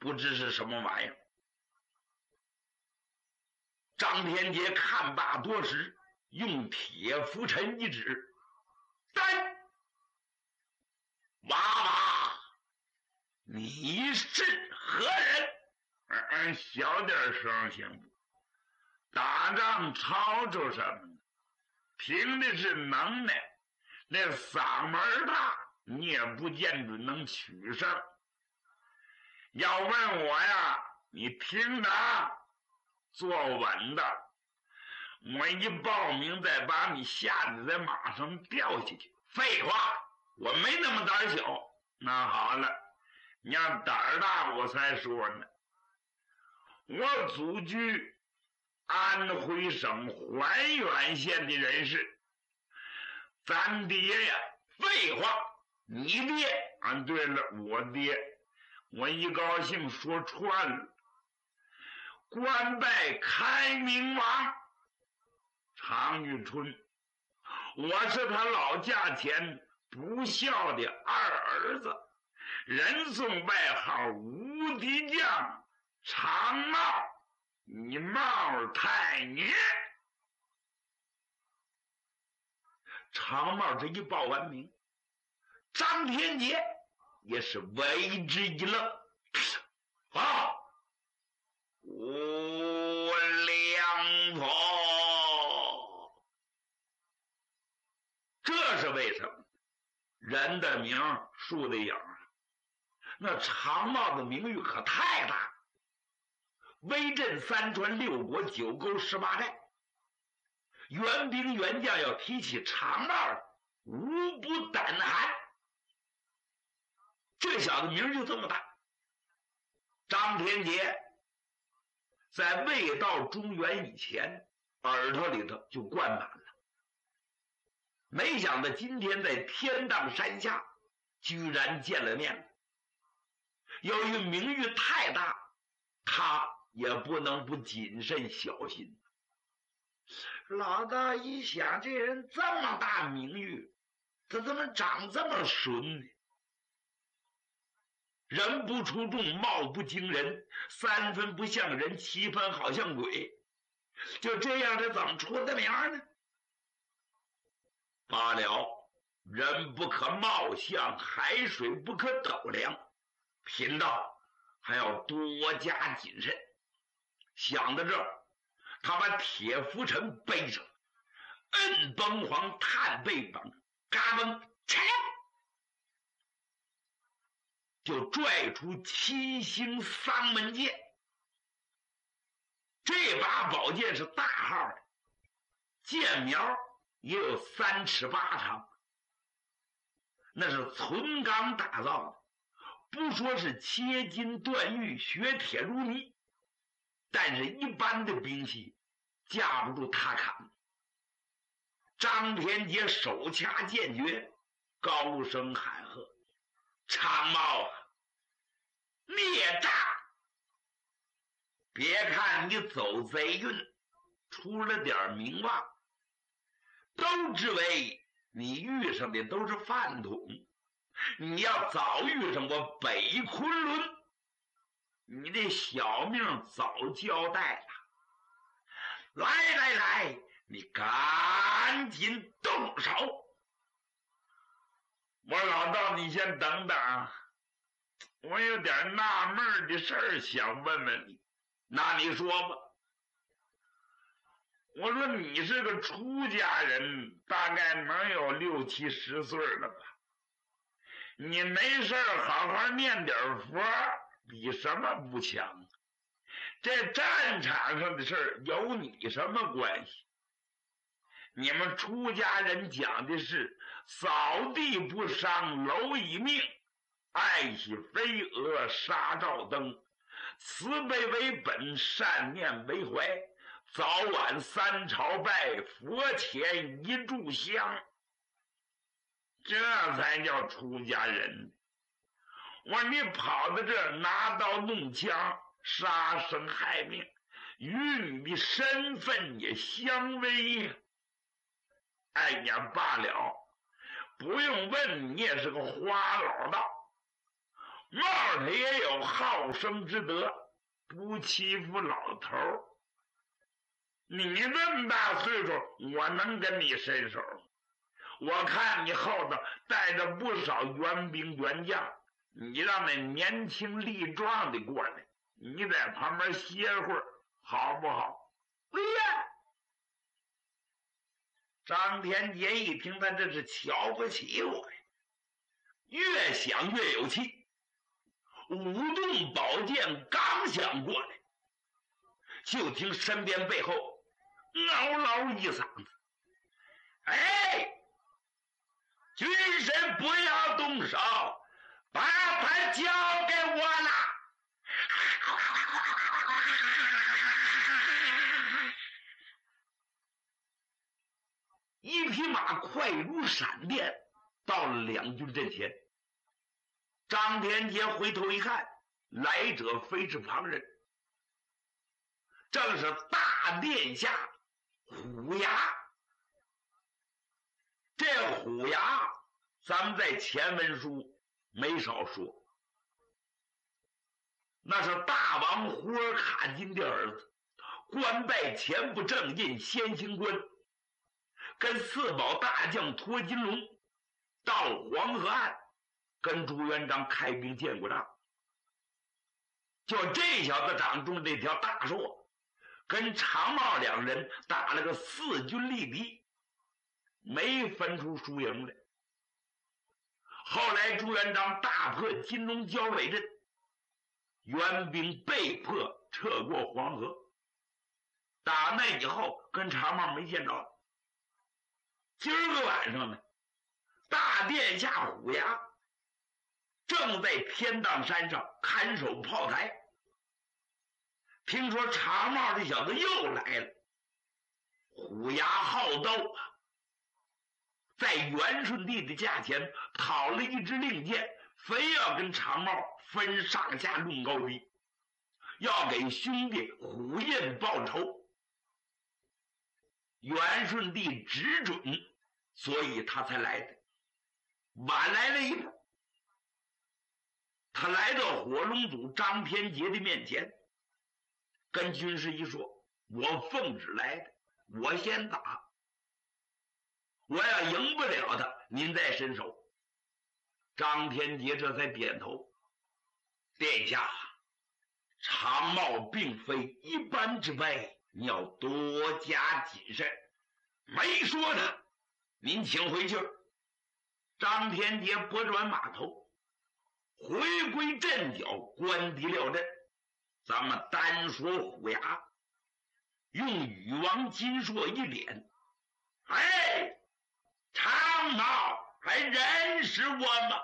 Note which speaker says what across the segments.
Speaker 1: 不知是什么玩意儿。张天杰看罢多时，用铁拂尘一指：“呆！娃娃，你是何人？”小点声行不？打仗吵吵什么呢？凭的是能耐，那嗓门大，你也不见准能取胜。要问我呀，你听着，坐稳的，我一报名再把你吓得在马上掉下去。废话，我没那么胆小。那好了，你要胆大我才说呢。我祖居安徽省怀远县的人士，咱爹呀，废话，你爹啊？对了，我爹，我一高兴说串了。官拜开明王常遇春，我是他老驾前不孝的二儿子，人送外号无敌将常茂，你茂太爷。常茂这一报完名，张天杰也是为之一愣。啊，我良否？这是为什么？人的名，树的影，那常茂的名誉可太大，威震三川六国九沟18寨，援兵援将要提起常茂，无不胆寒。这小子名就这么大。张天杰在未到中原以前，耳朵里头就灌满了，没想到今天在天荡山下居然见了面了。由于名誉太大，他也不能不谨慎小心。老大一想，这人这么大名誉，他怎么长这么顺呢？人不出众，貌不惊人，3分不像人，7分好像鬼。就这样，这怎么出的名呢？罢了，人不可貌相，海水不可斗量，贫道还要多加谨慎。想到这儿，他把铁拂尘背上，摁崩黄探背绑，嘎嘣切，就拽出7星丧门剑。这把宝剑是大号的，剑苗也有3尺8长，那是纯钢打造的，不说是切金断玉，削铁如泥，但是一般的兵器架不住他砍。张天杰手掐剑诀，高声喊喝：“常茂，孽诈！别看你走贼运，出了点名望，都知为你遇上的都是饭桶。你要早遇上我北昆仑，你的小命早交代了。来来来，你赶紧动手！”我老道，你先等等，我有点纳闷的事儿想问问你。那你说吧。我说你是个出家人，大概能有6、7、10岁了吧？你没事好好念点佛，比什么不强？这战场上的事有你什么关系？你们出家人讲的是扫地不伤蝼蚁命，爱惜飞蛾杀照灯，慈悲为本，善念为怀，早晚3朝拜，佛前1炷香，这才叫出家人。我说你跑到这拿刀弄枪，杀生害命，与你的身份也相违呀。哎呀，罢了，不用问，你也是个花老道。 帽他也有好生之德，不欺负老头儿。你这么大岁数，我能跟你伸手？我看你后头带着不少援兵援将，你让那年轻力壮的过来，你在旁边歇会儿，好不好？哎呀！张天杰一听，他这是瞧不起我呀，越想越有气，舞动宝剑刚想过来，就听身边背后嗷嗷一嗓子：“哎，军神不要动手，把他交给我了！”一匹马快如闪电到了两军阵前。张天杰回头一看，来者非是旁人，正是大殿下虎牙。这虎牙咱们在前文书没少说，那是大王胡尔卡金的儿子，官拜前部正印先行官，跟四保大将托金龙到黄河岸跟朱元璋开兵见过仗。就这小子掌中这条大槊，跟常茂两人打了个四军力敌，没分出输赢来。后来朱元璋大破金龙交尾阵，援兵被迫撤过黄河。打那以后跟常茂没见着。今儿个晚上呢，大殿下虎牙正在天荡山上看守炮台，听说常茂这小子又来了。虎牙好斗啊，在元顺帝的驾前讨了一支令箭，非要跟常茂分上下论高低，要给兄弟虎印报仇。元顺帝只准，所以他才来的，晚来了一步。他来到火龙祖张天杰的面前，跟军师一说：“我奉旨来的，我先打，我要赢不了他，您再伸手。”张天杰这才点头：“殿下，常茂并非一般之辈，你要多加谨慎。”没说他，您请回去。张天杰拨转马头，回归阵脚，关敌料阵。咱们单说虎牙，用禹王金硕一点：“哎，常茂还认识我吗？”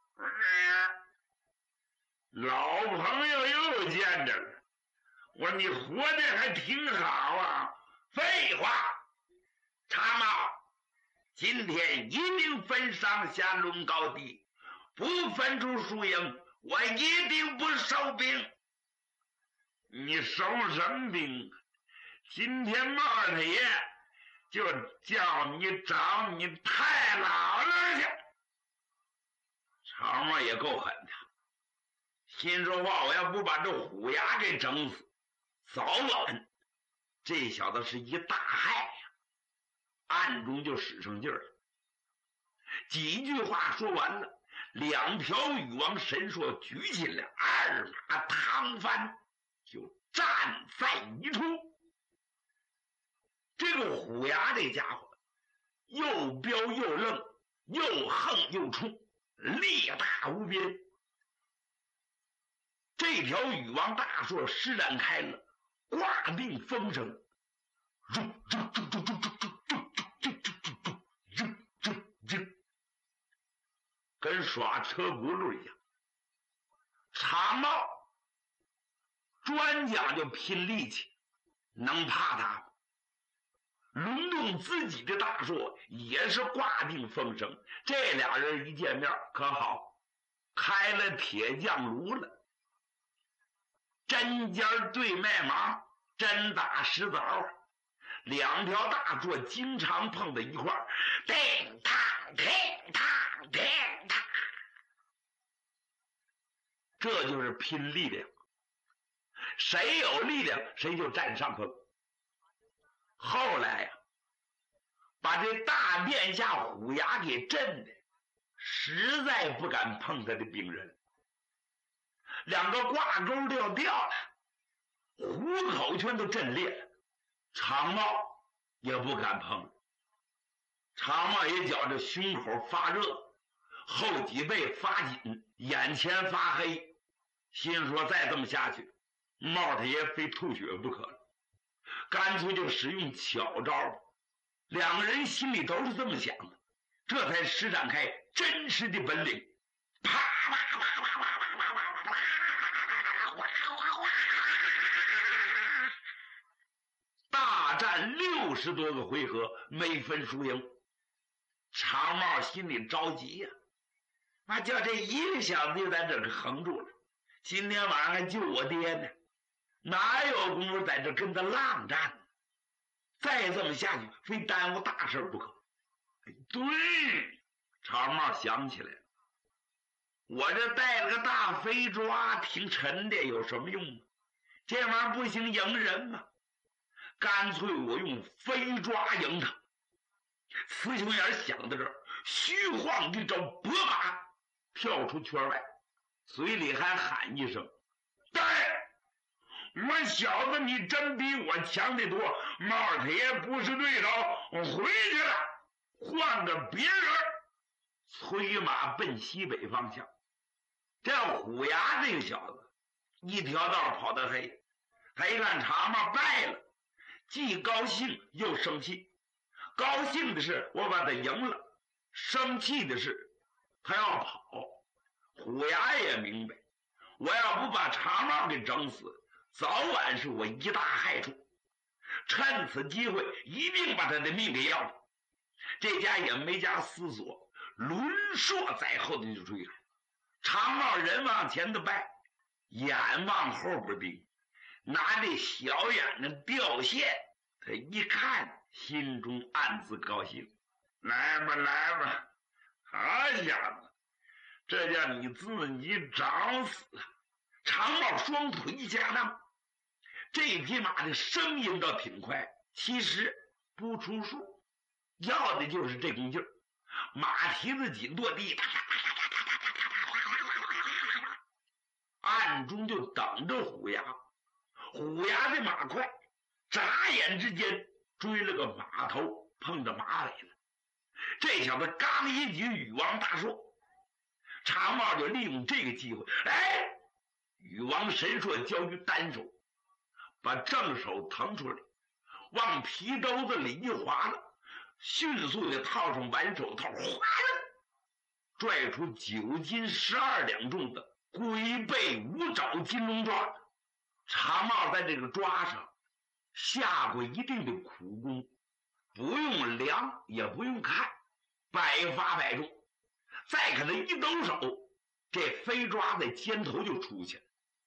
Speaker 1: 老朋友又见着了。我说你活得还挺好啊。废话，常茂今天一定分上下论高低，不分出输赢，我一定不收兵。你收什么兵？今天茂太爷就叫你找你太姥姥去。常茂也够狠的，心说话，我要不把这虎牙给整死，早晚这小子是一大害呀。暗中就使上劲儿了。几句话说完了，两条禹王神槊举起来，二马趟翻，就战在一处。这个虎牙这家伙又彪又愣，又横又冲，力大无边。这条禹王大槊施展开了，挂定风声，跟耍车轱辘一样。常茂专讲究拼力气，能怕他吗？轮动自己的大槊也是挂定风声。这俩人一见面可好，开了铁匠炉了。针尖对麦芒，针打石枣，两条大槊经常碰在一块儿，叮当叮当叮当。 这就是拼力量，谁有力量谁就占上风。后来呀，把这大殿下虎牙给震的，实在不敢碰他的兵刃，两个挂钩都要掉了，虎口全都震裂了，长帽也不敢碰，长帽也觉着胸口发热，后脊背发紧，眼前发黑，心说再这么下去，帽太爷非吐血不可了，干脆就使用巧招。两个人心里都是这么想的，这才施展开真实的本领。啪啪啪啪啪啪啪啪啪，大战60多个回合，没分输赢。长帽心里着急呀，那叫这一个小子就在这儿横住了，今天晚上还救我爹呢，哪有功夫在这跟他浪战呢？再这么下去非耽误大事不可。对，长帽想起来了，我这带了个大飞抓挺沉的，有什么用呢？这玩意儿不行迎人吗？干脆我用飞抓迎他。雌雄眼想到这儿，虚晃一招拨马跳出圈外，嘴里还喊一声：对，我小子你真比我强得多，帽太爷不是对手，我回去了，换个别人。催马奔西北方向。这虎牙这个小子一条道跑到黑，他一看长帽败了，既高兴又生气。高兴的是我把他赢了，生气的是他要跑。虎牙也明白，我要不把长帽给整死，早晚是我一大害处，趁此机会一并把他的命给要了。这家也没加思索，轮硕在后头就追了。长帽人往前头拜，眼往后边盯，拿这小眼睛掉线，他一看心中暗自高兴，来吧来吧，好小子，这叫你自己找死。长帽双腿一夹当，这匹马的声音倒挺快，其实不出数，要的就是这功劲儿。马蹄子紧落地，暗中就等着虎牙。虎牙的马快，眨眼之间追了个马头，碰着马尾了。这小子刚一举禹王大硕，长帽就利用这个机会，禹王神硕交于单手，把正手腾出来，往皮兜子里一划了，迅速的套上挽手套，哗啦拽出9斤12两重的龟背5爪金龙抓。长帽在这个抓上下过一定的苦功，不用量也不用看，百发百中。再给他一抖手，这飞抓在肩头就出去了。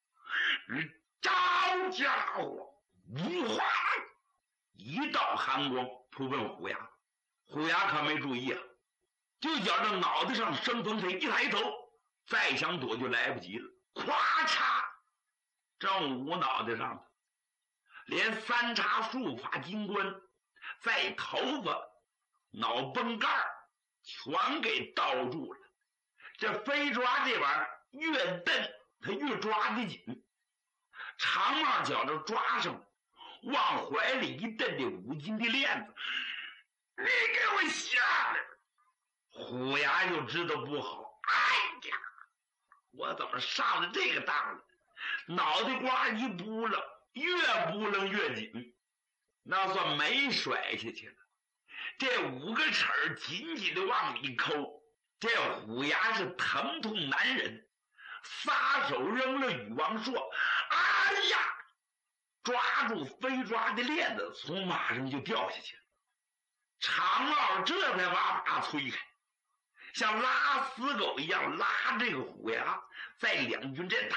Speaker 1: 招家伙，哗，一道寒光扑奔虎牙。虎牙可没注意啊，就觉着脑袋上生风，他一抬头，再想躲就来不及了。咵嚓，正捂脑袋上头，连3叉束发金冠，在头发、脑崩盖全给倒住了。这飞抓这玩意儿越蹬，他越抓得紧。长帽觉着抓上，往怀里一蹬这5斤的链子，你给我下来！虎牙就知道不好，哎呀，我怎么上了这个当了？脑袋瓜一扑棱，越扑棱越紧，那算没甩下去了。这5个齿儿紧紧的往里抠，这虎牙是疼痛难忍，撒手扔了禹王硕，哎呀，抓住飞抓的链子，从马上就掉下去了。长帽这才把马催开，像拉死狗一样拉这个虎牙，在两军阵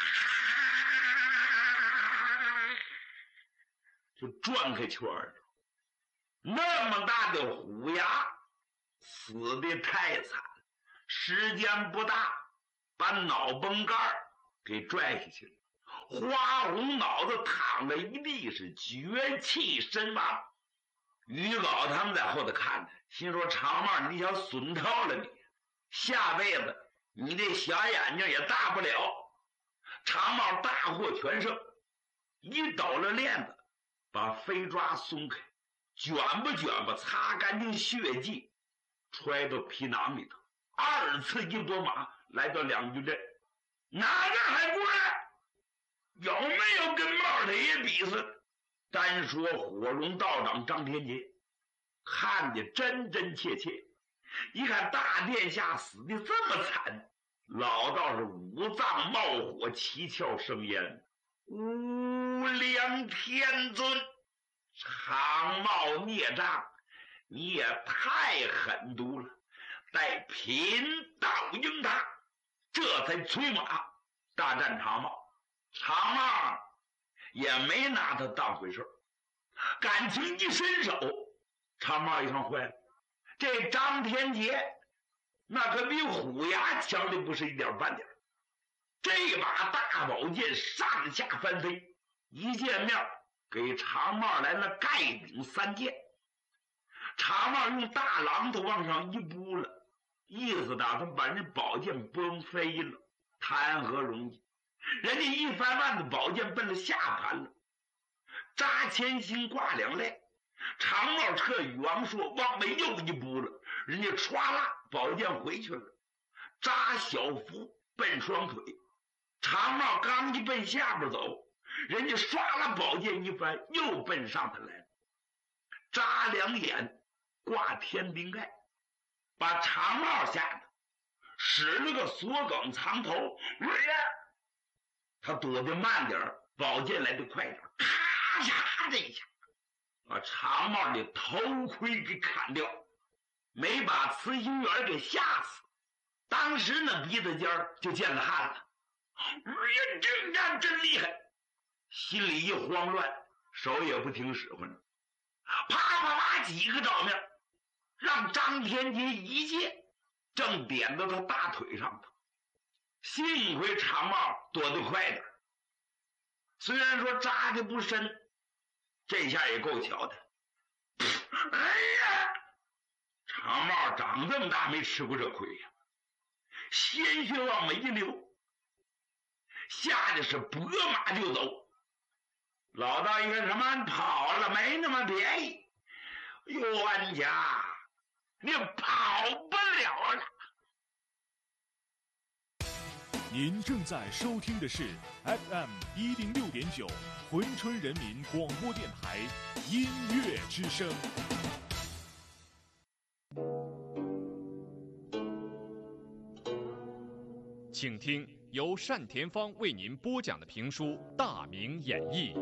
Speaker 1: 就转开圈儿。那么大的虎牙死得太惨，时间不大，把脑崩盖给拽下去了。花红脑子躺在一地，是绝气身亡。于老他们在后头看着，心说长帽你想损透了你，下辈子你这小眼睛也大不了。长帽大获全胜，一抖了链子，把飞抓松开，卷吧卷吧，擦干净血迹，揣到皮囊里头。二次一拨马来到两军阵，哪个还过来？有没有跟帽太爷比试？单说火龙道长张天杰看得真真切切，一看大殿下死的这么惨，老道是五脏冒火，七窍生烟。无量天尊，长帽孽障，你也太狠毒了！待贫道应他，这才催马大战长帽。长帽也没拿他当回事，感情一伸手，长帽一看坏了，这张天杰那可比虎牙强的不是一点半点。这把大宝剑上下翻飞，一见面给长帽来了盖顶三剑。长帽用大榔头往上一拨了，意思打算把人宝剑崩飞了，谈何容易？人家一翻腕子，宝剑奔了下盘了，扎前心挂两肋。长帽撤羽王硕往北又一拨了，人家歘啦宝剑回去了，扎小腹奔双腿。长帽刚一奔下边走，人家唰啦宝剑一翻，又奔上头来了，扎两眼挂天灵盖，把长帽吓得使了个锁梗藏头，他躲得慢点，宝剑来得快点，咔嚓这一下把长帽的头盔给砍掉，没把慈心园给吓死。当时那鼻子尖就见了汗了，这战真厉害，心里一慌乱，手也不听使唤了，啪啪啪几个照面，让张天杰一剑正点到他大腿上头。幸亏长帽躲得快点，虽然说扎的不深，这下也够巧的。哎呀，长帽长这么大没吃过这亏呀，鲜血往没一流，吓得是拨马就走。老道一看什么跑了，没那么便宜，冤家你跑不了了。
Speaker 2: 您正在收听的是 FM106.9 珲春人民广播电台音乐之声。请听由单田芳为您播讲的评书《大明演义》。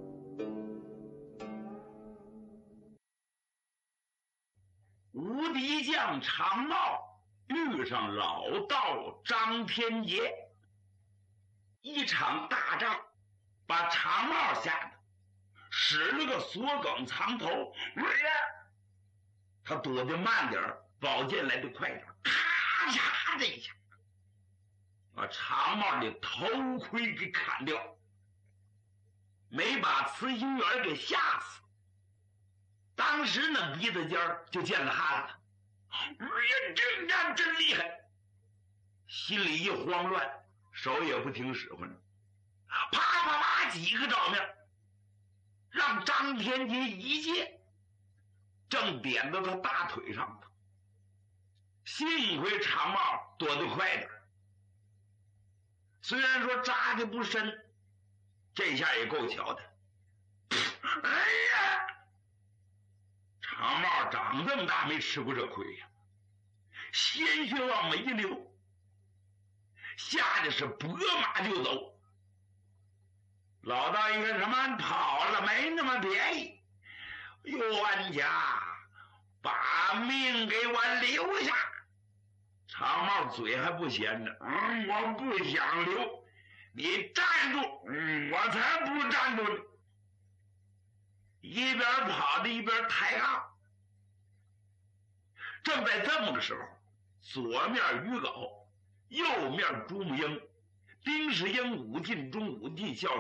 Speaker 1: 无敌将长帽遇上老道张天杰，一场大仗把长帽吓得使了个锁梗藏头，他躲得慢点，宝剑来得快点，咔嚓这一下把长帽的头盔给砍掉，没把慈心园给吓死。当时那鼻子尖就见了汗了，这战真厉害，心里一慌乱，手也不听使唤了，啪啪啪几个照面，让张天杰一剑正点到他大腿上头。幸亏长帽躲得快点，虽然说扎的不深，这下也够巧的。哎呀，长帽长这么大没吃过这亏呀，鲜血往没一流，吓得是拨马就走。老道一看什么跑了，没那么便宜，冤家把命给我留下。长帽嘴还不闲着，我不想留，你站住，我才不站住呢。一边跑着一边抬杠。正在这么个时候，左面于镐，右面朱木英， 丁世英武进中，武进孝，